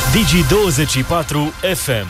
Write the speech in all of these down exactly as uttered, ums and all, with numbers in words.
Digi douăzeci și patru F M.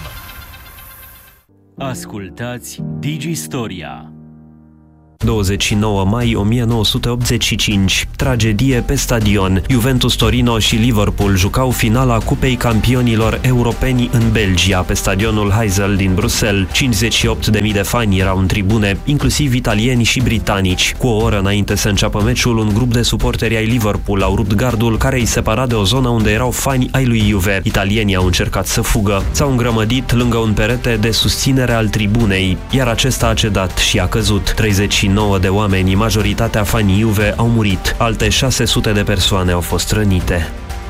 Ascultați Digistoria. douăzeci și nouă mai o mie nouă sute optzeci și cinci. Tragedie pe stadion. Juventus Torino și Liverpool jucau finala Cupei Campionilor Europeni în Belgia, pe stadionul Heysel din Bruxelles. cincizeci și opt de mii de fani erau în tribune, inclusiv italieni și britanici. Cu o oră înainte să înceapă meciul, un grup de suporteri ai Liverpool au rupt gardul care îi separa de o zonă unde erau fani ai lui Juve. Italienii au încercat să fugă. S-au îngrămădit lângă un perete de susținere al tribunei, iar acesta a cedat și a căzut. treizeci și nouă de oameni, majoritatea fanii Juve, au murit. Alte șase sute de persoane au fost rănite.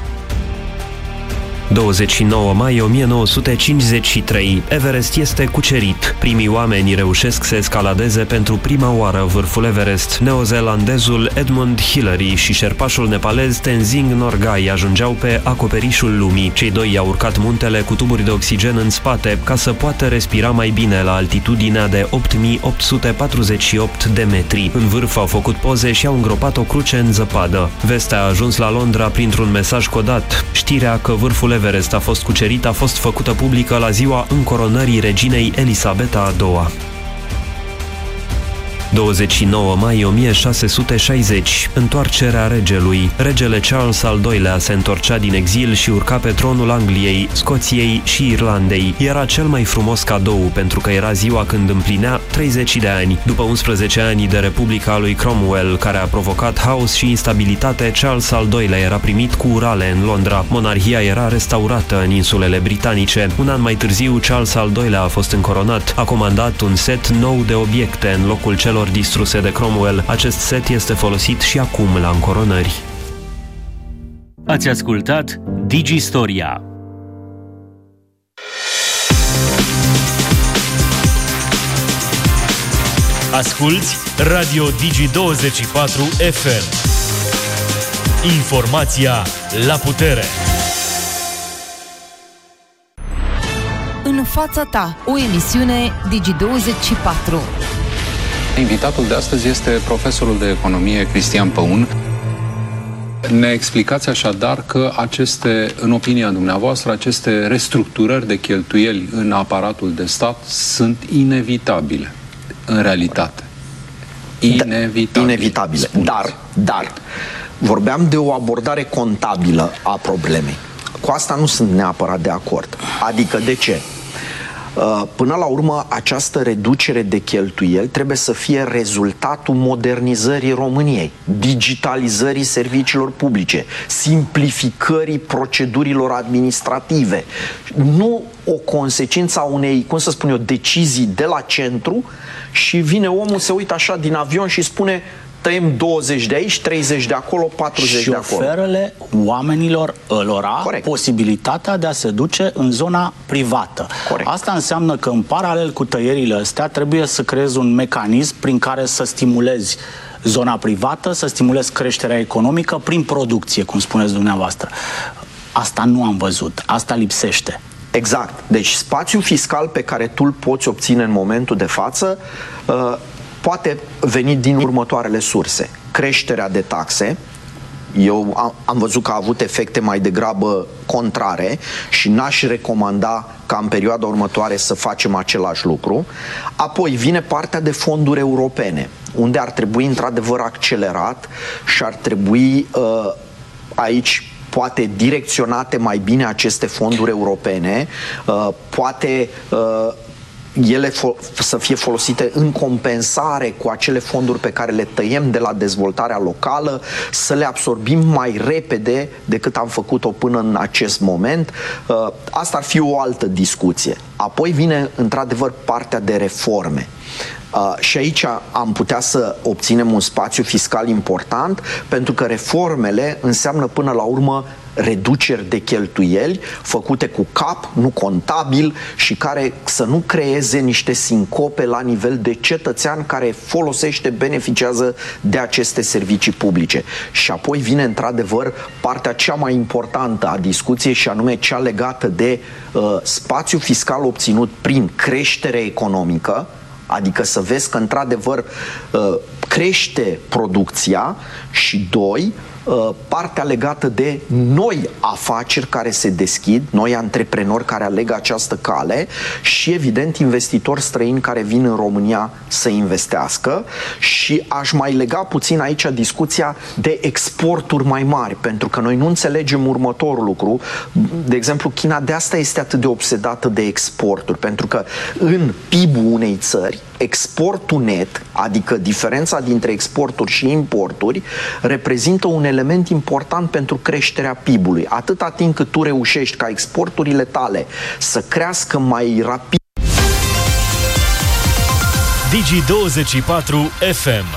douăzeci și nouă mai o mie nouă sute cincizeci și trei. Everest este cucerit. Primii oameni reușesc să escaladeze pentru prima oară vârful Everest. Neozeelandezul Edmund Hillary și șerpașul nepalez Tenzing Norgay ajungeau pe acoperișul lumii. Cei doi i-au urcat muntele cu tuburi de oxigen în spate ca să poată respira mai bine la altitudinea de opt mii opt sute patruzeci și opt de metri. În vârf au făcut poze și au îngropat o cruce în zăpadă. Vestea a ajuns la Londra printr-un mesaj codat. Știrea că vârful Everest a fost cucerit a fost făcută publică la ziua încoronării reginei Elisabeta a doua. douăzeci și nouă mai o mie șase sute șaizeci. Întoarcerea regelui. Regele Charles al doilea se întorcea din exil și urca pe tronul Angliei, Scoției și Irlandei. Era cel mai frumos cadou pentru că era ziua când împlinea treizeci de ani. După unsprezece ani de Republica lui Cromwell, care a provocat haos și instabilitate, Charles al doilea era primit cu urale în Londra. Monarhia era restaurată în insulele britanice. Un an mai târziu, Charles al doilea a fost încoronat. A comandat un set nou de obiecte în locul celor distruse de Cromwell. Acest set este folosit și acum la încoronări. Ați ascultat Digistoria. Asculți Radio Digi douăzeci și patru F M. Informația la putere. În fața ta, o emisiune Digi douăzeci și patru. Invitatul de astăzi este profesorul de economie Cristian Păun. Ne explicați așadar că aceste, în opinia dumneavoastră, aceste restructurări de cheltuieli în aparatul de stat sunt inevitabile, în realitate. Inevitabile. Inevitabile. Dar, dar, vorbeam de o abordare contabilă a problemei. Cu asta nu sunt neapărat de acord. Adică de ce? Până la urmă, această reducere de cheltuieli trebuie să fie rezultatul modernizării României, digitalizării serviciilor publice, simplificării procedurilor administrative. Nu o consecință a unei, cum să spun eu, decizii de la centru și vine omul, se uită așa din avion și spune: tăiem douăzeci de aici, treizeci de acolo, patruzeci de acolo. Și oferă-le oamenilor lor posibilitatea de a se duce în zona privată. Corect. Asta înseamnă că în paralel cu tăierile astea trebuie să creezi un mecanism prin care să stimulezi zona privată, să stimulezi creșterea economică prin producție, cum spuneți dumneavoastră. Asta nu am văzut, asta lipsește. Exact. Deci spațiul fiscal pe care tu îl poți obține în momentul de față uh, poate veni din următoarele surse. Creșterea de taxe. Eu am, am văzut că a avut efecte mai degrabă contrare și n-aș recomanda ca în perioada următoare să facem același lucru. Apoi vine partea de fonduri europene, unde ar trebui într-adevăr accelerat și ar trebui uh, aici poate direcționate mai bine aceste fonduri europene, uh, poate uh, ele să fie folosite în compensare cu acele fonduri pe care le tăiem de la dezvoltarea locală, să le absorbim mai repede decât am făcut-o până în acest moment. Asta ar fi o altă discuție. Apoi vine într-adevăr partea de reforme. Uh, și aici am putea să obținem un spațiu fiscal important, pentru că reformele înseamnă până la urmă reduceri de cheltuieli făcute cu cap, nu contabil, și care să nu creeze niște sincope la nivel de cetățean care folosește, beneficiază de aceste servicii publice. Și apoi vine într-adevăr partea cea mai importantă a discuției, și anume cea legată de uh, spațiu fiscal obținut prin creștere economică, adică să vezi că într-adevăr crește producția, și doi, partea legată de noi afaceri care se deschid, noi antreprenori care aleg această cale și, evident, investitori străini care vin în România să investească. Și aș mai lega puțin aici discuția de exporturi mai mari, pentru că noi nu înțelegem următorul lucru. De exemplu, China de asta este atât de obsedată de exporturi, pentru că în P I B-ul unei țări, exportul net, adică diferența dintre exporturi și importuri, reprezintă un element important pentru creșterea P I B-ului. Atâta timp cât tu reușești ca exporturile tale să crească mai rapid. Digi douăzeci și patru F M.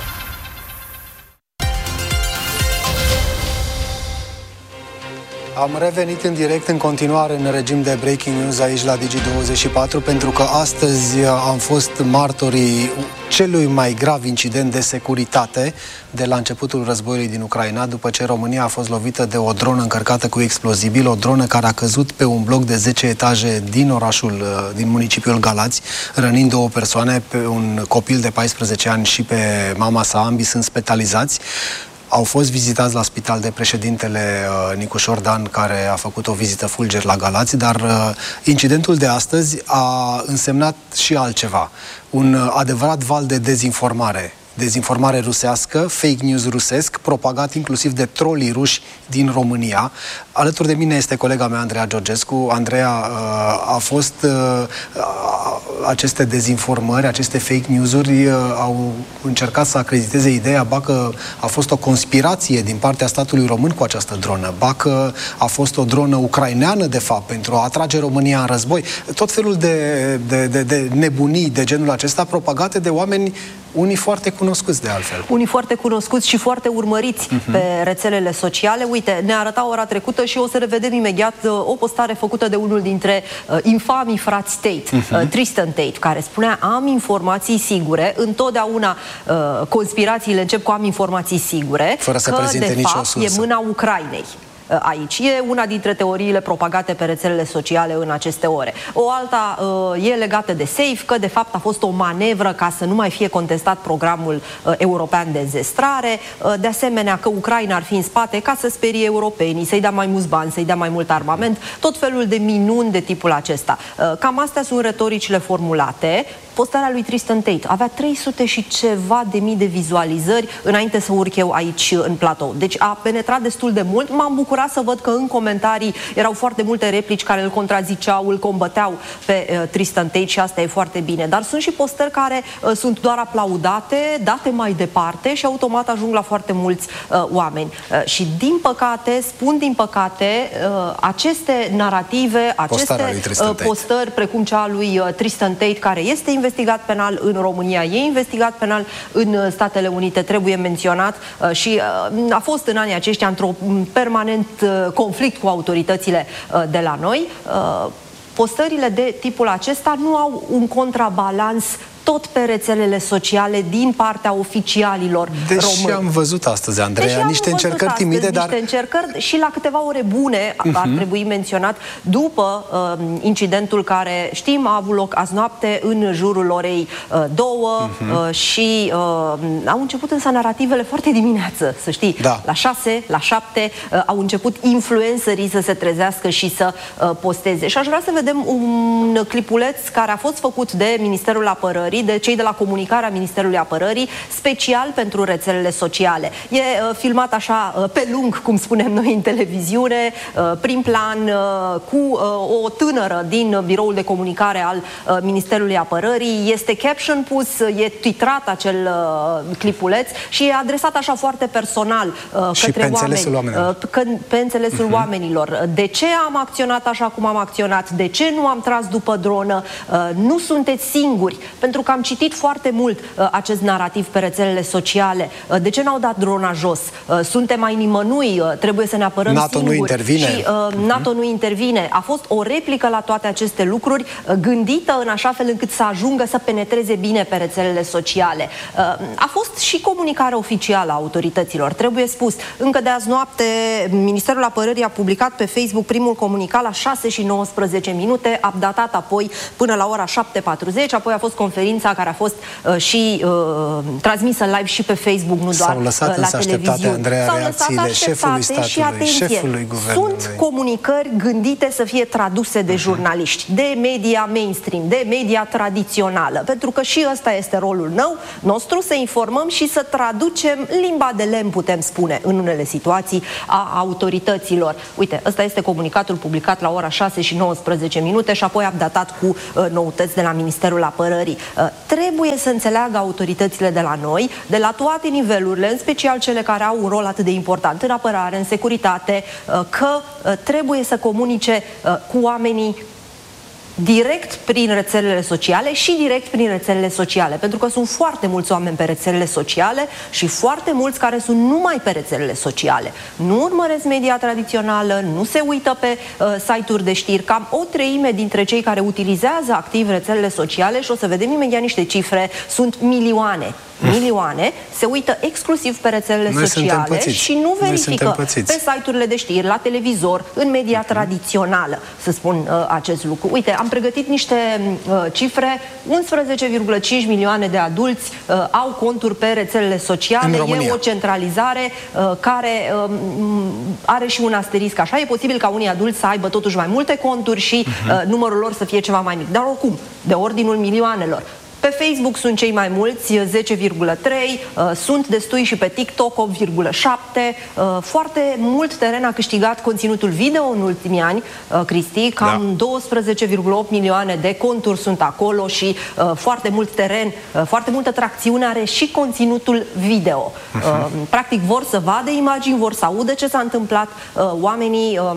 Am revenit în direct în continuare în regim de breaking news aici la Digi douăzeci și patru, pentru că astăzi am fost martorii celui mai grav incident de securitate de la începutul războiului din Ucraina, după ce România a fost lovită de o dronă încărcată cu explozibil, o dronă care a căzut pe un bloc de zece etaje din orașul, din municipiul Galați, rănind două persoane, pe un copil de paisprezece ani și pe mama sa. Ambii sunt spitalizați. Au fost vizitați la spital de președintele uh, Nicușor Dan, care a făcut o vizită fulger la Galați, dar uh, incidentul de astăzi a însemnat și altceva. Un uh, adevărat val de dezinformare. Dezinformare rusească, fake news rusesc, propagat inclusiv de trolii ruși din România. Alături de mine este colega mea, Andreea Georgescu. Andreea, a fost aceste dezinformări, aceste fake news-uri au încercat să acrediteze ideea, ba că a fost o conspirație din partea statului român cu această dronă, ba că a fost o dronă ucraineană, de fapt, pentru a atrage România în război. Tot felul de, de, de, de nebunii de genul acesta propagate de oameni, unii foarte cunoscuți de altfel. Unii foarte cunoscuți și foarte urmăriți uh-huh. pe rețelele sociale. Uite, ne arăta ora trecută și o să revedem imediat o postare făcută de unul dintre uh, infamii frați Tate, uh-huh. uh, Tristan Tate, care spunea: am informații sigure, întotdeauna uh, conspirațiile încep cu am informații sigure, fără să că prezinte de nicio fapt sursă. e mâna Ucrainei aici. E una dintre teoriile propagate pe rețelele sociale în aceste ore. O alta uh, e legată de SAFE, că de fapt a fost o manevră ca să nu mai fie contestat programul uh, european de înzestrare, uh, de asemenea că Ucraina ar fi în spate ca să sperie europenii, să-i dea mai mulți bani, să-i dea mai mult armament, tot felul de minuni de tipul acesta. Uh, cam astea sunt retoricile formulate. Postarea lui Tristan Tate avea trei sute și ceva de mii de vizualizări înainte să urc eu aici în platou. Deci a penetrat destul de mult. M-am bucurat să văd că în comentarii erau foarte multe replici care îl contraziceau, îl combăteau pe uh, Tristan Tate și asta e foarte bine. Dar sunt și postări care uh, sunt doar aplaudate, date mai departe și automat ajung la foarte mulți uh, oameni. Uh, și din păcate, spun din păcate, uh, aceste narrative, aceste uh, postări precum cea lui uh, Tristan Tate, care este investigat penal în România, e investigat penal în Statele Unite, trebuie menționat uh, și uh, a fost în anii aceștia într-o permanent uh, conflict cu autoritățile uh, de la noi. Uh, postările de tipul acesta nu au un contrabalans tot pe rețelele sociale din partea oficialilor Deși români. am văzut astăzi, Andreea, niște încercări astăzi, timide, dar... Niște încercări și la câteva ore bune, uh-huh. ar trebui menționat, după uh, incidentul care, știm, a avut loc azi noapte în jurul orei uh, două uh-huh. uh, și uh, au început însă narativele foarte dimineață, să știi. Da. La șase, la șapte uh, au început influencerii să se trezească și să uh, posteze. Și aș vrea să vedem un clipuleț care a fost făcut de Ministerul Apărării, de cei de la comunicarea Ministerului Apărării, special pentru rețelele sociale. E uh, filmat așa uh, pe lung, cum spunem noi în televiziune, uh, prin plan, uh, cu uh, o tânără din biroul de comunicare al uh, Ministerului Apărării. Este caption pus, e titrat acel uh, clipuleț și e adresat așa foarte personal uh, și către pe oameni. oamenilor. Uh, că, pe înțelesul uh-huh. oamenilor. De ce am acționat așa cum am acționat? De ce nu am tras după dronă? Uh, nu sunteți singuri, pentru că am citit foarte mult uh, acest narativ pe rețelele sociale. Uh, de ce n-au dat drona jos? Uh, suntem mai nimănui, uh, trebuie să ne apărăm NATO singuri. nu intervine. Și uh, NATO uh-huh. nu intervine. A fost o replică la toate aceste lucruri, uh, gândită în așa fel încât să ajungă să penetreze bine pe rețelele sociale. Uh, a fost și comunicarea oficială a autorităților, trebuie spus. Încă de azi noapte, Ministerul Apărării a publicat pe Facebook primul comunicat la șase și nouăsprezece minute, updatat apoi până la ora șapte patruzeci, apoi a fost conferința conferința care a fost uh, și uh, transmisă live și pe Facebook, nu doar uh, la televiziune. Andreea, S-au lăsat șefului statului, și atenție, șefului guvernului. Sunt comunicări gândite să fie traduse de jurnaliști, de media mainstream, de media tradițională, pentru că și ăsta este rolul nou, nostru, să informăm și să traducem limba de lemn, putem spune, în unele situații, a autorităților. Uite, ăsta este comunicatul publicat la ora șase și nouăsprezece minute și apoi updatat cu uh, noutăți de la Ministerul Apărării. Uh, trebuie să înțeleagă autoritățile de la noi, de la toate nivelurile, în special cele care au un rol atât de important în apărare, în securitate, uh, că uh, trebuie să comunice uh, cu oamenii direct prin rețelele sociale și direct prin rețelele sociale, pentru că sunt foarte mulți oameni pe rețelele sociale și foarte mulți care sunt numai pe rețelele sociale. Nu urmăresc media tradițională, nu se uită pe uh, site-uri de știri. Cam o treime dintre cei care utilizează activ rețelele sociale, și o să vedem imediat niște cifre, sunt milioane. milioane, se uită exclusiv pe rețelele Noi sociale și nu verifică pe site-urile de știri, la televizor, în media uh-huh. tradițională, să spun uh, acest lucru. Uite, am pregătit niște uh, cifre, unsprezece virgulă cinci milioane de adulți uh, au conturi pe rețelele sociale, e o centralizare uh, care uh, are și un asterisc, așa, e posibil ca unii adulți să aibă totuși mai multe conturi și uh, numărul lor să fie ceva mai mic, dar oricum, de ordinul milioanelor. Pe Facebook sunt cei mai mulți, zece virgulă trei, uh, sunt destui și pe TikTok, opt virgulă șapte. Uh, foarte mult teren a câștigat conținutul video în ultimii ani, uh, Cristi, cam da. douăsprezece virgulă opt milioane de conturi sunt acolo și uh, foarte mult teren, uh, foarte multă tracțiune are și conținutul video. Uh, practic vor să vadă imagini, vor să audă ce s-a întâmplat, uh, oamenii... Uh,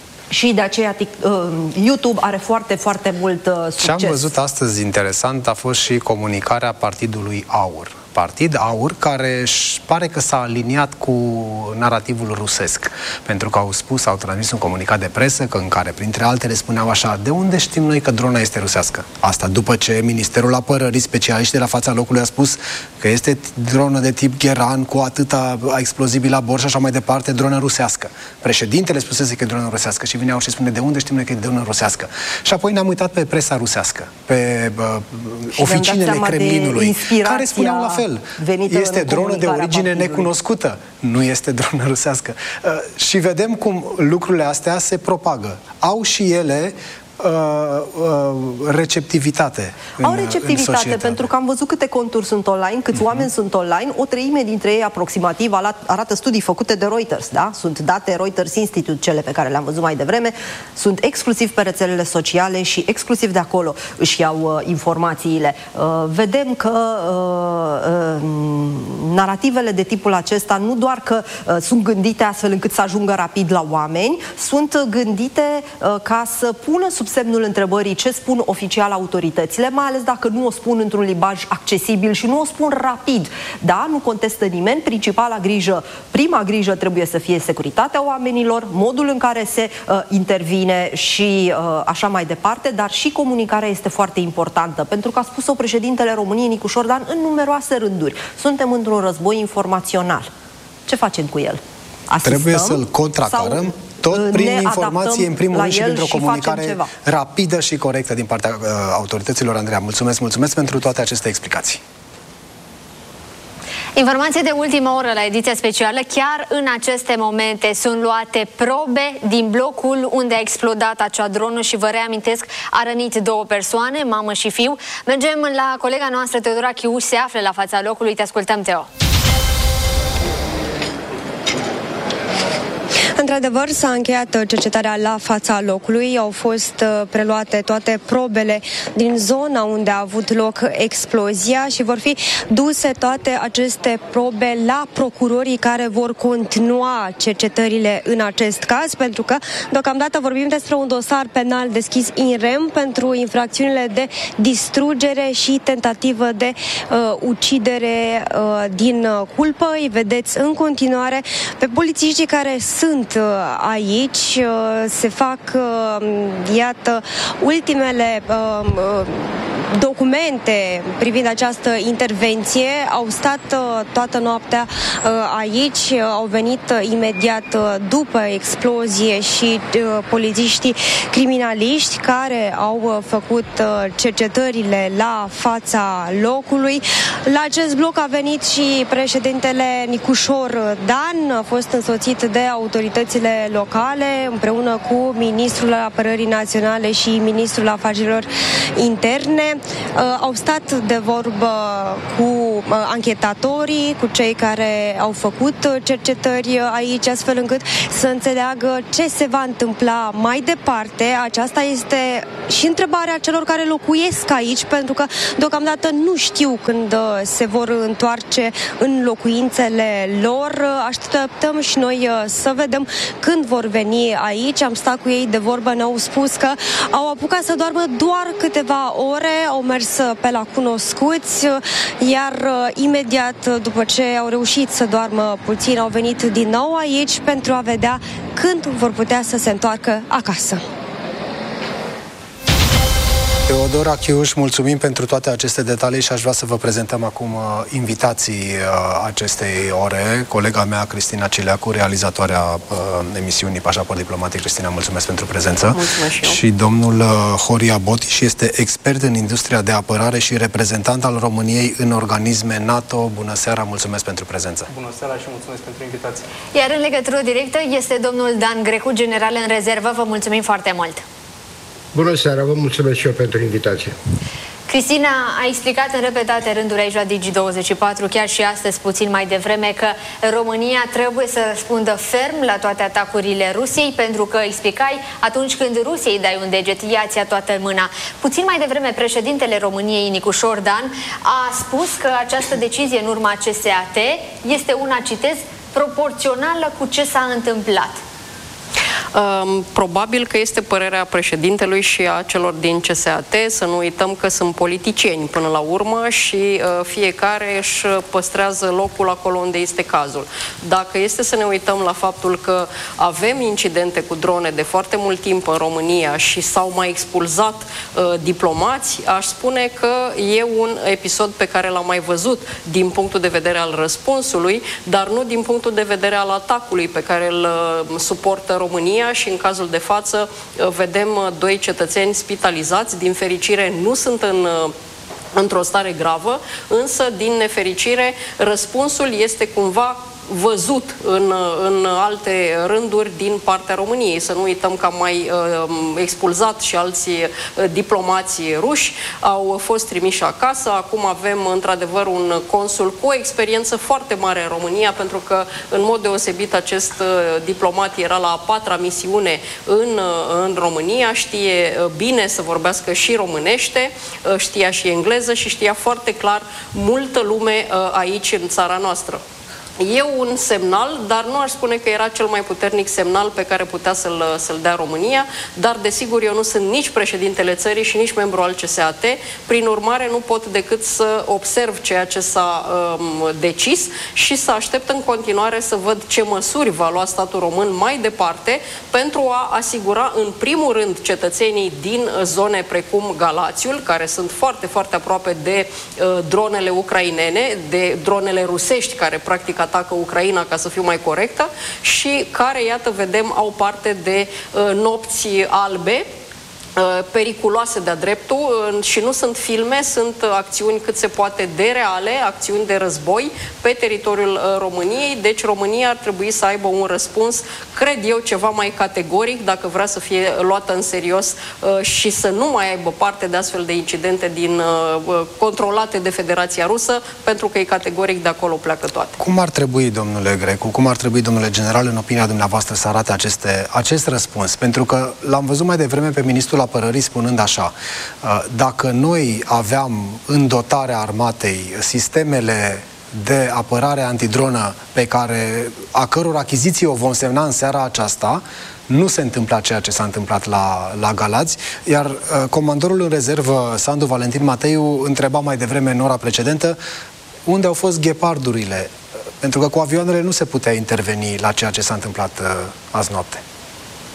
Și de aceea YouTube are foarte, foarte mult succes. Ce am văzut astăzi interesant a fost și comunicarea Partidului Aur. Partid Aur, care își pare că s-a aliniat cu narativul rusesc, pentru că au spus, au transmis un comunicat de presă, că în care, printre altele, spuneau așa: de unde știm noi că drona este rusească? Asta după ce Ministerul Apărării, specialiștii de la fața locului, a spus că este dronă de tip Gheran, cu atâta explozibil la bord și așa mai departe, dronă rusească. Președintele spusese că e dronă rusească și vine Aur și spune: de unde știm noi că e dronă rusească? Și apoi ne-am uitat pe presa rusească, pe uh, oficinele Kremlinului, care spuneau la fel. Este dronă de origine necunoscută, nu este dronă rusească. Uh, și vedem cum lucrurile astea se propagă. Au și ele Uh, uh, receptivitate. Au receptivitate pentru că am văzut câte conturi sunt online, câți uh-huh. oameni sunt online, o treime dintre ei aproximativ arată studii făcute de Reuters, da? Sunt date Reuters Institute, cele pe care le-am văzut mai devreme, sunt exclusiv pe rețelele sociale și exclusiv de acolo își iau uh, informațiile. Uh, vedem că uh, uh, narativele de tipul acesta nu doar că uh, sunt gândite astfel încât să ajungă rapid la oameni, sunt gândite uh, ca să pună sub semnul întrebării ce spun oficial autoritățile, mai ales dacă nu o spun într-un limbaj accesibil și nu o spun rapid. Da, nu contestă nimeni, principala grijă, prima grijă trebuie să fie securitatea oamenilor, modul în care se uh, intervine și uh, așa mai departe, dar și comunicarea este foarte importantă, pentru că a spus-o președintele României, Nicu Șordan, în numeroase rânduri. Suntem într-un război informațional. Ce facem cu el? Asistăm, trebuie să-l contracarăm tot prin informație, în primul rând, și printr-o comunicare rapidă și corectă din partea uh, autorităților. Andreea, mulțumesc, mulțumesc pentru toate aceste explicații. Informație de ultimă oră la ediția specială. Chiar în aceste momente sunt luate probe din blocul unde a explodat acea dronă și vă reamintesc, a rănit două persoane, mamă și fiu. Mergem la colega noastră, Teodora Chiuș, se află la fața locului. Te ascultăm, Teo. Într-adevăr, s-a încheiat cercetarea la fața locului, au fost preluate toate probele din zona unde a avut loc explozia și vor fi duse toate aceste probe la procurorii care vor continua cercetările în acest caz, pentru că deocamdată vorbim despre un dosar penal deschis in rem pentru infracțiunile de distrugere și tentativă de uh, ucidere uh, din culpă. Îi vedeți în continuare pe polițiștii care sunt aici, se fac, iată, ultimele documente privind această intervenție. Au stat toată noaptea aici, au venit imediat după explozie și polițiștii criminaliști care au făcut cercetările la fața locului. La acest bloc a venit și președintele Nicușor Dan, a fost însoțit de autoritățile locale împreună cu ministrul Apărării Naționale și ministrul Afacerilor Interne. Au stat de vorbă cu anchetatorii, cu cei care au făcut cercetări aici, astfel încât să înțeleagă ce se va întâmpla mai departe. Aceasta este și întrebarea celor care locuiesc aici, pentru că deocamdată nu știu când se vor întoarce în locuințele lor. Așteptăm și noi să vedem când vor veni aici. Am stat cu ei de vorbă, ne-au spus că au apucat să doarmă doar câteva ore, au mers pe la cunoscuți, iar imediat după ce au reușit să doarmă puțin, au venit din nou aici pentru a vedea când vor putea să se întoarcă acasă. Teodora Chiuș, mulțumim pentru toate aceste detalii și aș vrea să vă prezentăm acum uh, invitații uh, acestei ore. Colega mea, Cristina Cileacu, realizatoarea uh, emisiunii Pașaport Diplomatic. Cristina, mulțumesc pentru prezență. Mulțumesc și eu. Și domnul uh, Horia Botiș este expert în industria de apărare și reprezentant al României în organisme NATO. Bună seara, mulțumesc pentru prezență. Bună seara și mulțumesc pentru invitație. Iar în legătură directă este domnul Dan Grecu, general în rezervă. Vă mulțumim foarte mult. Bună seara, vă mulțumesc și eu pentru invitație. Cristina a explicat în repetate rânduri aici la Digi douăzeci și patru, chiar și astăzi puțin mai devreme, că România trebuie să răspundă ferm la toate atacurile Rusiei, pentru că explicai, atunci când Rusiei dai un deget, ea ți-a toată mâna. Puțin mai devreme, președintele României, Nicușor Dan, a spus că această decizie în urma C S A T este una, citez, proporțională cu ce s-a întâmplat. Probabil că este părerea președintelui și a celor din C S A T. Să nu uităm că sunt politicieni până la urmă și fiecare își păstrează locul acolo unde este cazul. Dacă este să ne uităm la faptul că avem incidente cu drone de foarte mult timp în România și s-au mai expulzat uh, diplomați, aș spune că e un episod pe care l-am mai văzut din punctul de vedere al răspunsului, dar nu din punctul de vedere al atacului pe care îl uh, suportă România. Și în cazul de față vedem doi cetățeni spitalizați. Din fericire nu sunt în într-o stare gravă, însă din nefericire răspunsul este cumva văzut în, în alte rânduri din partea României. Să nu uităm că am mai uh, expulzat și alții uh, diplomați ruși, au fost trimiși acasă. Acum avem într-adevăr un consul cu o experiență foarte mare în România, pentru că în mod deosebit acest uh, diplomat era la a patra misiune în, uh, în România, știe uh, bine să vorbească și românește, uh, știa și engleză și știa foarte clar multă lume uh, aici în țara noastră. E un semnal, dar nu aș spune că era cel mai puternic semnal pe care putea să-l să-l dea România, dar desigur eu nu sunt nici președintele țării și nici membru al C S A T, prin urmare nu pot decât să observ ceea ce s-a um, decis și să aștept în continuare să văd ce măsuri va lua statul român mai departe pentru a asigura în primul rând cetățenii din zone precum Galațiul, care sunt foarte, foarte aproape de uh, dronele ucrainene, de dronele rusești care practic atacă Ucraina, ca să fiu mai corectă, și care, iată, vedem, au parte de uh, nopți albe, periculoase de-a dreptul, și nu sunt filme, sunt acțiuni cât se poate de reale, acțiuni de război pe teritoriul României, deci România ar trebui să aibă un răspuns, cred eu, ceva mai categoric dacă vrea să fie luată în serios și să nu mai aibă parte de astfel de incidente din, controlate de Federația Rusă, pentru că e categoric de acolo pleacă toate. Cum ar trebui, domnule Grecu, cum ar trebui, domnule general, în opinia dumneavoastră, să arate aceste, acest răspuns? Pentru că l-am văzut mai devreme pe ministrul Apărării spunând așa: dacă noi aveam în dotarea armatei sistemele de apărare antidronă pe care, a căror achiziție o vom semna în seara aceasta, nu se întâmpla ceea ce s-a întâmplat la, la Galați, iar uh, comandorul în rezervă, Sandu Valentin Mateiu, întreba mai devreme, în ora precedentă, unde au fost ghepardurile, pentru că cu avioanele nu se putea interveni la ceea ce s-a întâmplat uh, azi noapte.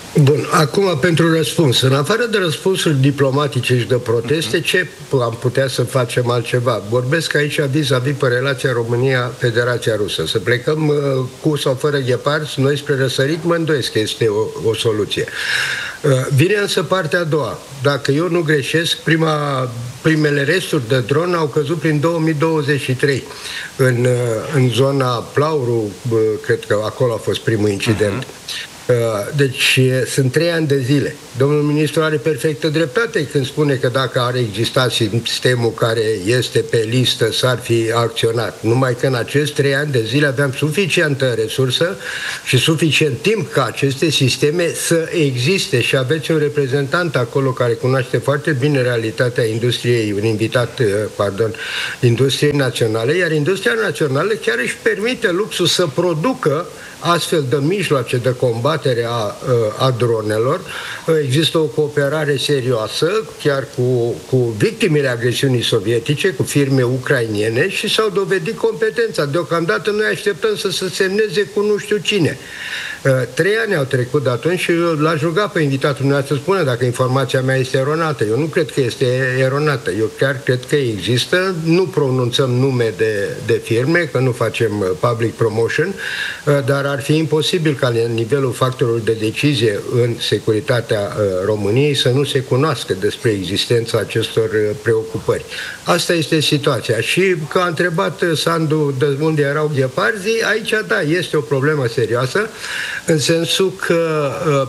Bun, acum pentru răspuns. În afară de răspunsuri diplomatice și de proteste, ce am putea să facem altceva? Vorbesc aici vis-a-vis pe relația România-Federația Rusă. Să plecăm uh, cu sau fără gheparzi, noi spre răsărit, mă îndoiesc că este o, o soluție. Uh, vine însă partea a doua. Dacă eu nu greșesc, prima, primele resturi de dron au căzut prin două mii douăzeci și trei în, uh, în zona Plauru, uh, cred că acolo a fost primul incident. Uh-huh. Deci sunt trei ani de zile. Domnul ministru are perfectă dreptate când spune că dacă ar exista sistemul care este pe listă, s-ar fi acționat. Numai că în acești trei ani de zile aveam suficientă resursă și suficient timp ca aceste sisteme să existe și aveți un reprezentant acolo care cunoaște foarte bine realitatea industriei, un invitat, pardon, industriei naționale, iar industria națională chiar își permite luxul să producă astfel de mijloace de combatere a, a dronelor. Există o cooperare serioasă chiar cu, cu victimele agresiunii sovietice, cu firme ucrainene și s-au dovedit competența. Deocamdată noi așteptăm să se semneze cu nu știu cine. Trei ani au trecut de atunci și l-aș ruga pe invitatul meu să spună dacă informația mea este eronată. Eu nu cred că este eronată. Eu chiar cred că există. Nu pronunțăm nume de, de firme, că nu facem public promotion, dar ar fi imposibil ca la nivelul factorului de decizie în securitatea României să nu se cunoască despre existența acestor preocupări. Asta este situația. Și că a întrebat Sandu de unde erau gheparzii, aici da, este o problemă serioasă, în sensul că uh,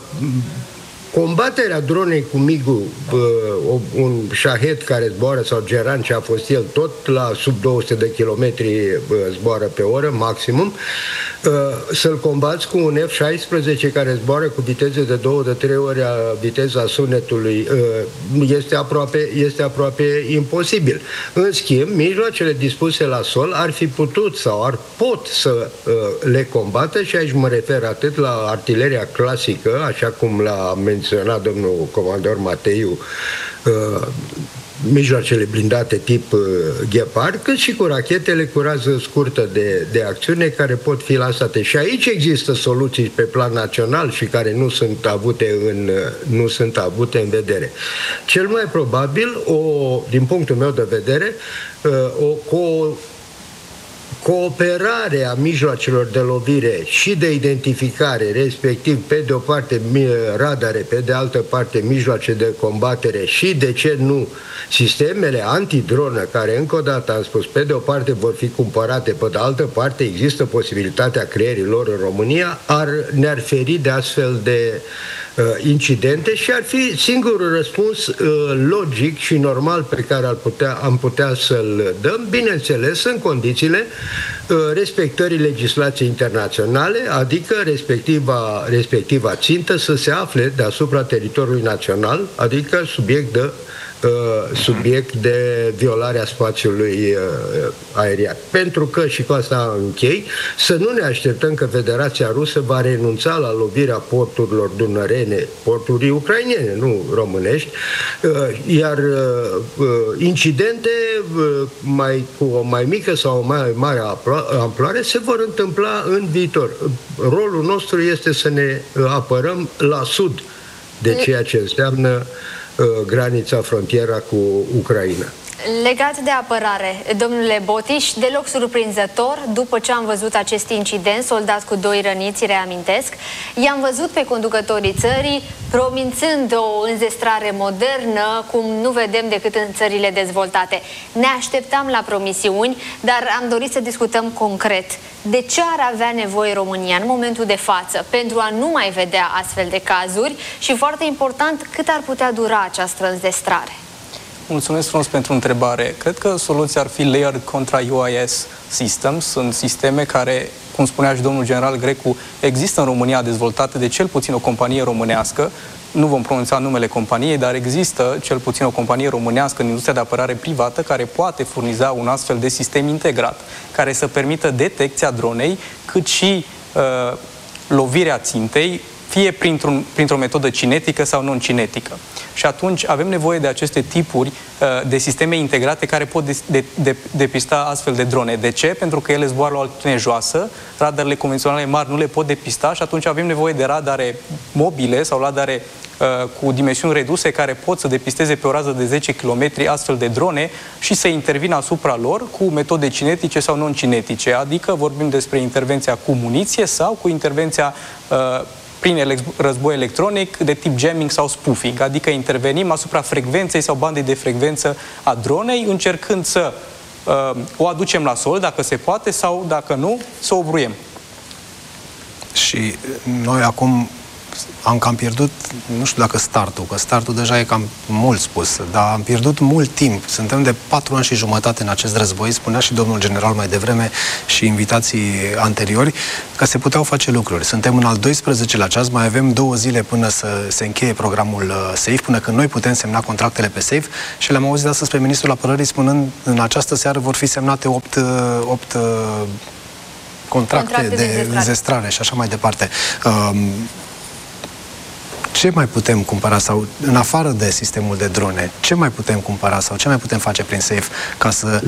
combaterea dronei cu MiG-ul, uh, un Shahed care zboară, sau Geran, ce a fost el, tot la sub două sute de kilometri uh, zboară pe oră, maximum, uh, să-l combați cu un F șaisprezece care zboară cu viteze de două de trei ori a viteza sunetului, uh, este, aproape, este aproape imposibil. În schimb, mijloacele dispuse la sol ar fi putut sau ar pot să uh, le combată, și aici mă refer atât la artileria clasică, așa cum l-a menționat domnul comandor Mateiu, uh, mijloacele blindate tip uh, Gepard, cât și cu rachetele cu rază scurtă de, de acțiune care pot fi lansate. Și aici există soluții pe plan național și care nu sunt avute în, uh, nu sunt avute în vedere. Cel mai probabil, o, din punctul meu de vedere, uh, o, o cooperare a mijloacelor de lovire și de identificare, respectiv pe de o parte radare, pe de altă parte mijloace de combatere și, de ce nu, sistemele antidronă, care, încă o dată am spus, pe de o parte vor fi cumpărate, pe de altă parte există posibilitatea creierii lor în România, ar, ne-ar feri de astfel de uh, incidente și ar fi singurul răspuns uh, logic și normal pe care ar putea, am putea să-l dăm, bineînțeles, în condițiile uh, respectării legislației internaționale, adică respectiva, respectiva țintă să se afle deasupra teritoriului național, adică subiect de subiect de violarea spațiului aerian. Pentru că, și cu asta închei, să nu ne așteptăm că Federația Rusă va renunța la lovirea porturilor dunărene, porturi ucrainene, nu românești, iar incidente mai, cu o mai mică sau o mai mare amploare se vor întâmpla în viitor. Rolul nostru este să ne apărăm la sud de ceea ce înseamnă granița, frontiera cu Ucraina. Legat de apărare, domnule Botiș, deloc surprinzător, după ce am văzut acest incident, soldați cu doi răniți, reamintesc, i-am văzut pe conducătorii țării promițând o înzestrare modernă, cum nu vedem decât în țările dezvoltate. Ne așteptam la promisiuni, dar am dorit să discutăm concret. De ce ar avea nevoie România în momentul de față pentru a nu mai vedea astfel de cazuri și, foarte important, cât ar putea dura această înzestrare? Mulțumesc frumos pentru întrebare. Cred că soluția ar fi Layered Contra U I S Systems. Sunt sisteme care, cum spunea și domnul general Grecu, există în România, dezvoltate de cel puțin o companie românească. Nu vom pronunța numele companiei, dar există cel puțin o companie românească în industria de apărare privată care poate furniza un astfel de sistem integrat, care să permită detecția dronei, cât și uh, lovirea țintei, fie printr-un, printr-o metodă cinetică sau non-cinetică. Și atunci avem nevoie de aceste tipuri de sisteme integrate care pot de, de, de, depista astfel de drone. De ce? Pentru că ele zboară la o altitudine joasă, radarele convenționale mari nu le pot depista și atunci avem nevoie de radare mobile sau radare uh, cu dimensiuni reduse care pot să depisteze pe o rază de zece kilometri astfel de drone și să intervină asupra lor cu metode cinetice sau non-cinetice, adică vorbim despre intervenția cu muniție sau cu intervenția uh, prin ele război electronic de tip jamming sau spoofing, adică intervenim asupra frecvenței sau bandei de frecvență a dronei, încercând să uh, o aducem la sol, dacă se poate, sau, dacă nu, să o bruiem. Și noi acum am cam pierdut, nu știu dacă startul, că startul deja e cam mult spus, dar am pierdut mult timp. Suntem de patru ani și jumătate în acest război, spunea și domnul general mai devreme și invitații anteriori, că se puteau face lucruri. Suntem în al doisprezecelea ceas, mai avem două zile până să se încheie programul SAFE, până când noi putem semna contractele pe SAFE și le-am auzit astăzi pe ministrul apărării spunând în această seară vor fi semnate opt contracte, contracte de, de înzestrare și așa mai departe. Um, Ce mai putem cumpăra sau, în afară de sistemul de drone, ce mai putem cumpăra sau ce mai putem face prin SAFE ca să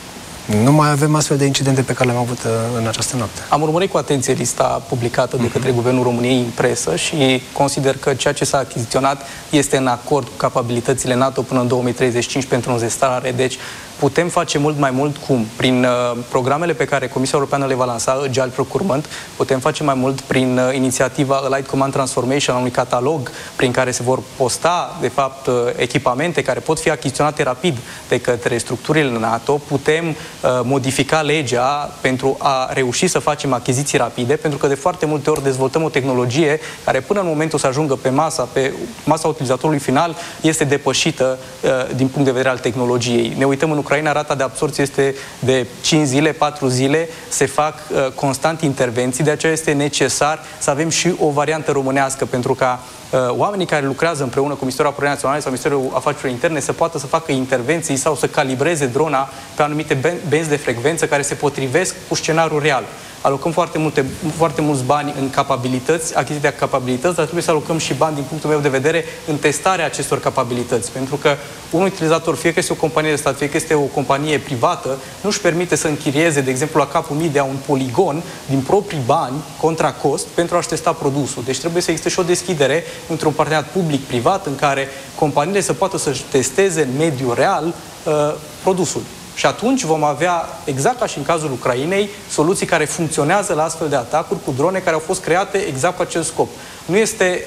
nu mai avem astfel de incidente pe care le-am avut în această noapte? Am urmărit cu atenție lista publicată de către Guvernul României în presă și consider că ceea ce s-a achiziționat este în acord cu capabilitățile NATO până în două mii treizeci și cinci pentru înzestrare. Deci putem face mult mai mult cum? Prin uh, programele pe care Comisia Europeană le va lansa, Agile Procurement, putem face mai mult prin uh, inițiativa Allied Command Transformation, a unui catalog prin care se vor posta, de fapt, uh, echipamente care pot fi achiziționate rapid de către structurile NATO. Putem uh, modifica legea pentru a reuși să facem achiziții rapide, pentru că de foarte multe ori dezvoltăm o tehnologie care până în momentul să ajungă pe masa, pe masa utilizatorului final, este depășită uh, din punct de vedere al tehnologiei. Ne uităm în Ucraina, rata de absorție este de cinci zile, patru zile, se fac uh, constant intervenții, de aceea este necesar să avem și o variantă românească, pentru ca uh, oamenii care lucrează împreună cu Ministerul Apărării Naționale sau Ministerul Afacerilor Interne să poată să facă intervenții sau să calibreze drona pe anumite benzi de frecvență care se potrivesc cu scenariul real. Alocăm foarte, multe, foarte mulți bani în capabilități, achiziția capabilități, dar trebuie să alocăm și bani, din punctul meu de vedere, în testarea acestor capabilități. Pentru că un utilizator, fie că este o companie de stat, fie că este o companie privată, nu își permite să închirieze, de exemplu, la capul Midea un poligon din proprii bani, contra cost, pentru a-și testa produsul. Deci trebuie să existe și o deschidere într-un parteneriat public-privat în care companiile să poată să-și testeze în mediul real uh, produsul. Și atunci vom avea, exact ca și în cazul Ucrainei, soluții care funcționează la astfel de atacuri cu drone care au fost create exact cu acest scop. Nu este,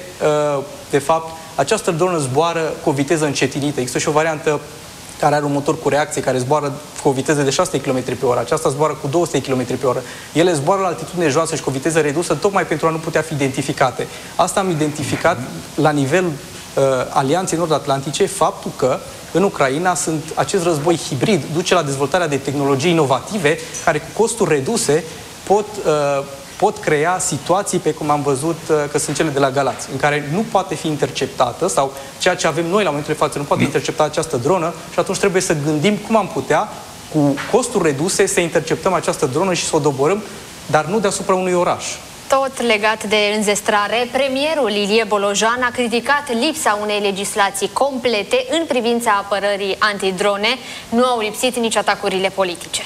de fapt, această dronă zboară cu o viteză încetinită. Există și o variantă care are un motor cu reacție, care zboară cu o viteză de șase sute kilometri pe oră. Aceasta zboară cu două sute kilometri pe oră. Ele zboară la altitudine joasă și cu o viteză redusă, tocmai pentru a nu putea fi identificate. Asta am identificat la nivel uh, Alianței Nord-Atlantice, faptul că în Ucraina sunt, acest război hibrid duce la dezvoltarea de tehnologii inovative care cu costuri reduse pot, uh, pot crea situații pe cum am văzut uh, că sunt cele de la Galați, în care nu poate fi interceptată sau ceea ce avem noi la momentul de față nu poate intercepta această dronă și atunci trebuie să gândim cum am putea cu costuri reduse să interceptăm această dronă și să o doborâm, dar nu deasupra unui oraș. Tot legat de înzestrare, premierul Ilie Bolojan a criticat lipsa unei legislații complete în privința apărării antidrone. Nu au lipsit nici atacurile politice.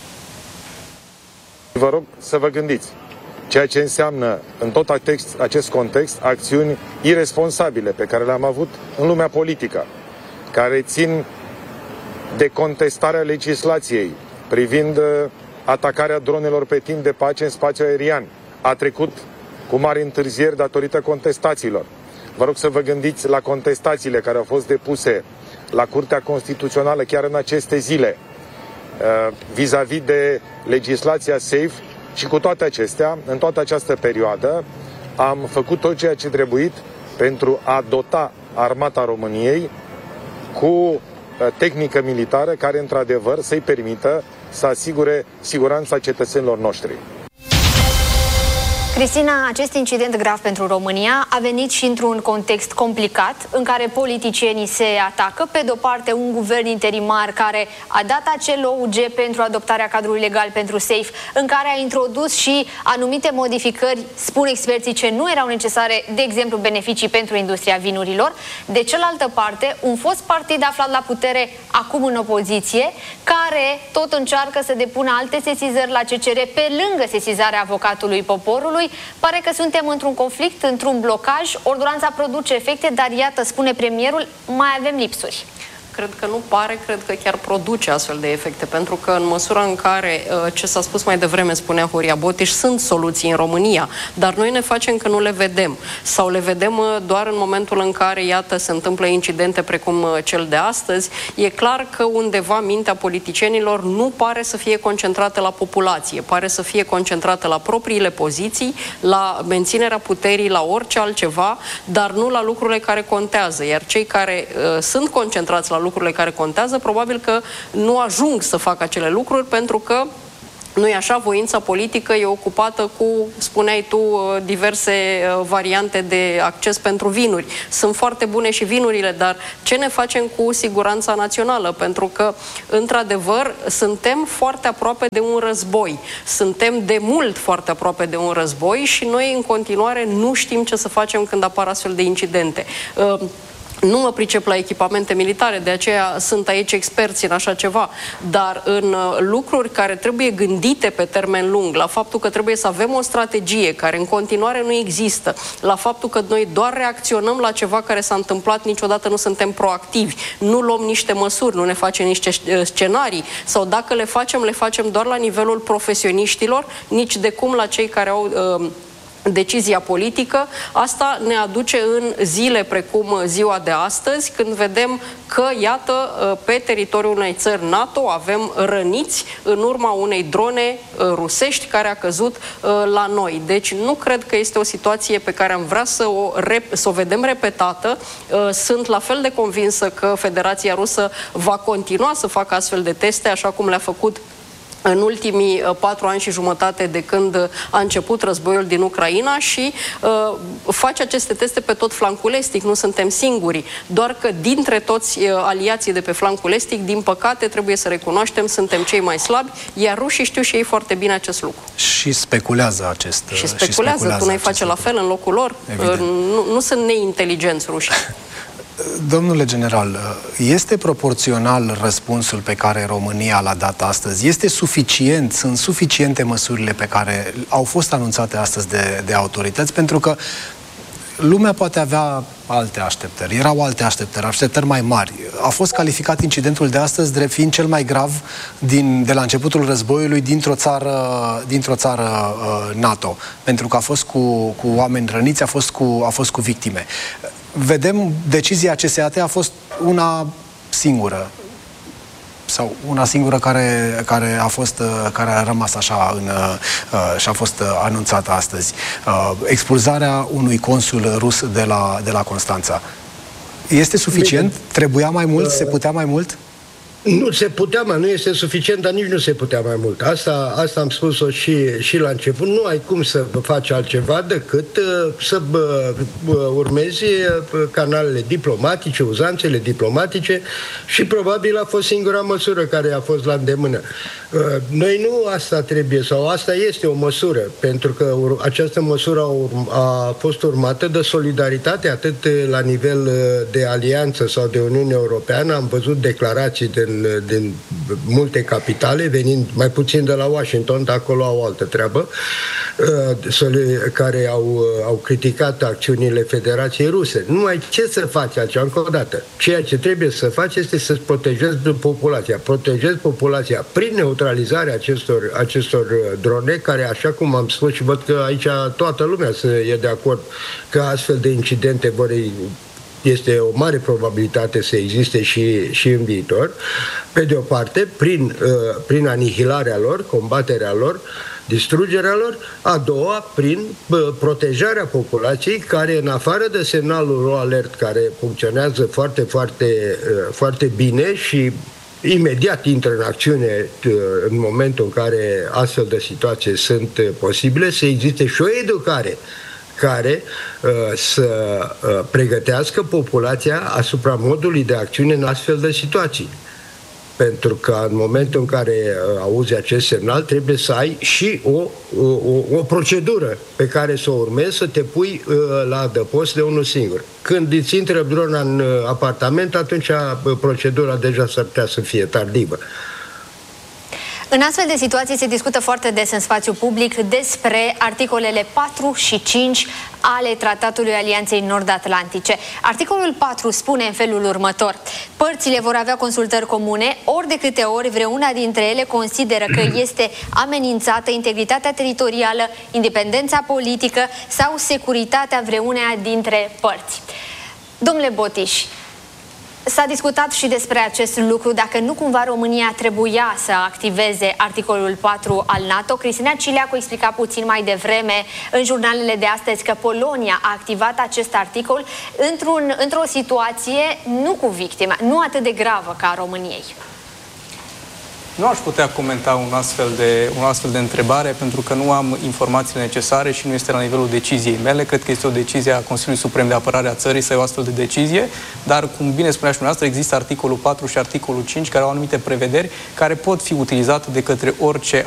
Vă rog să vă gândiți ceea ce înseamnă în tot acest context acțiuni irresponsabile pe care le-am avut în lumea politică, care țin de contestarea legislației privind atacarea dronelor pe timp de pace în spațiul aerian. A trecut cu mari întârzieri datorită contestațiilor. Vă rog să vă gândiți la contestațiile care au fost depuse la Curtea Constituțională chiar în aceste zile vis-a-vis de legislația SAFE și cu toate acestea, în toată această perioadă, am făcut tot ceea ce trebuit pentru a dota armata României cu tehnică militară care, într-adevăr, să-i permită să asigure siguranța cetățenilor noștri. Cristina, acest incident grav pentru România a venit și într-un context complicat, în care politicienii se atacă. Pe de-o parte, un guvern interimar care a dat acel O U G pentru adoptarea cadrului legal pentru SAFE, în care a introdus și anumite modificări, spun experții, ce nu erau necesare, de exemplu, beneficii pentru industria vinurilor. De cealaltă parte, un fost partid aflat la putere, acum în opoziție, care tot încearcă să depună alte sesizări la C C R pe lângă sesizarea avocatului poporului. Pare că suntem într-un conflict, într-un blocaj, ordonanța produce efecte, dar iată, spune premierul, mai avem lipsuri. Cred că nu pare, cred că chiar produce astfel de efecte, pentru că în măsura în care, ce s-a spus mai devreme, spunea Horia Boteș, sunt soluții în România, dar noi ne facem că nu le vedem, sau le vedem doar în momentul în care, iată, se întâmplă incidente precum cel de astăzi. E clar că undeva mintea politicienilor nu pare să fie concentrată la populație, pare să fie concentrată la propriile poziții, la menținerea puterii, la orice altceva, dar nu la lucrurile care contează, iar cei care uh, sunt concentrați la lucrurile care contează, probabil că nu ajung să facă acele lucruri, pentru că nu-i așa, voința politică e ocupată cu, spuneai tu, diverse variante de acces pentru vinuri. Sunt foarte bune și vinurile, dar ce ne facem cu siguranța națională? Pentru că, într-adevăr, suntem foarte aproape de un război. Suntem de mult foarte aproape de un război și noi, în continuare, nu știm ce să facem când apar astfel de incidente. Nu mă pricep la echipamente militare, de aceea sunt aici experți în așa ceva, dar în lucruri care trebuie gândite pe termen lung, la faptul că trebuie să avem o strategie care în continuare nu există, la faptul că noi doar reacționăm la ceva care s-a întâmplat, niciodată nu suntem proactivi, nu luăm niște măsuri, nu ne facem niște scenarii, sau dacă le facem, le facem doar la nivelul profesioniștilor, nici de cum la cei care au uh, decizia politică. Asta ne aduce în zile precum ziua de astăzi, când vedem că, iată, pe teritoriul unei țări NATO avem răniți în urma unei drone rusești care a căzut la noi. Deci nu cred că este o situație pe care am vrea să o, să o vedem repetată. Sunt la fel de convinsă că Federația Rusă va continua să facă astfel de teste, așa cum le-a făcut în ultimii patru ani și jumătate de când a început războiul din Ucraina și uh, face aceste teste pe tot flancul estic. Nu suntem singuri, doar că dintre toți uh, aliații de pe flancul estic, din păcate, trebuie să recunoaștem, suntem cei mai slabi, iar rușii știu și ei foarte bine acest lucru. Și speculează acest... Și speculează, și speculează tu n-ai face la fel în locul lor? Uh, nu, nu sunt neinteligenți rușii. Domnule general, este proporțional răspunsul pe care România l-a dat astăzi? Este suficient? Sunt suficiente măsurile pe care au fost anunțate astăzi de, de autorități? Pentru că lumea poate avea alte așteptări. Erau alte așteptări, așteptări mai mari. A fost calificat incidentul de astăzi drept fiind cel mai grav din, de la începutul războiului dintr-o țară, dintr-o țară uh, NATO. Pentru că a fost cu, cu oameni răniți, a fost cu, a fost cu victime. Vedem, decizia C S A T a fost una singură sau una singură care, care, a, fost, care a rămas așa în, uh, și a fost anunțată astăzi. Uh, expulzarea unui consul rus de la, de la Constanța. Este suficient? Trebuia mai mult? Se putea mai mult? Nu se putea mai, nu este suficient, dar nici nu se putea mai mult. Asta, asta am spus-o și, și la început. Nu ai cum să faci altceva decât uh, să uh, urmezi uh, canalele diplomatice, uzanțele diplomatice și probabil a fost singura măsură care a fost la îndemână. Uh, noi nu asta trebuie, sau asta este o măsură, pentru că ur- această măsură a, urm- a fost urmată de solidaritate atât la nivel uh, de alianță sau de Uniune Europeană. Am văzut declarații de din multe capitale, venind mai puțin de la Washington, de acolo au altă treabă, care au, au criticat acțiunile Federației Ruse. Nu ai ce să faci altceva, încă o dată. Ceea ce trebuie să faci este să-ți protejezi populația. Protejezi populația prin neutralizarea acestor, acestor drone, care, așa cum am spus și văd că aici toată lumea e de acord că astfel de incidente vor este o mare probabilitate să existe și, și în viitor, pe de o parte, prin, uh, prin anihilarea lor, combaterea lor, distrugerea lor, a doua, prin uh, protejarea populației, care, în afară de semnalul RoAlert, care funcționează foarte, foarte, uh, foarte bine și imediat intră în acțiune în momentul în care astfel de situații sunt posibile, să existe și o educare care uh, să uh, pregătească populația asupra modului de acțiune în astfel de situații. Pentru că în momentul în care uh, auzi acest semnal, trebuie să ai și o, o, o procedură pe care să o urmezi, să te pui uh, la adăpost de unul singur. Când îți intră drona în uh, apartament, atunci uh, procedura deja s-ar putea să fie tardivă. În astfel de situații se discută foarte des în spațiu public despre articolele patru și cinci ale Tratatului Alianței Nord-Atlantice. Articolul patru spune în felul următor: părțile vor avea consultări comune ori de câte ori vreuna dintre ele consideră că este amenințată integritatea teritorială, independența politică sau securitatea vreuneia dintre părți. Domnule Botiș, s-a discutat și despre acest lucru, dacă nu cumva România trebuia să activeze articolul patru al NATO. Cristina Cileacu explica puțin mai devreme în jurnalele de astăzi că Polonia a activat acest articol într-un, într-o situație nu cu victime, nu atât de gravă ca a României. Nu aș putea comenta un astfel, de, un astfel de întrebare, pentru că nu am informațiile necesare și nu este la nivelul deciziei mele. Cred că este o decizie a Consiliului Suprem de Apărare a țării să ia o astfel de decizie, dar, cum bine spunea și dumneavoastră, există articolul patru și articolul cinci care au anumite prevederi care pot fi utilizate de către orice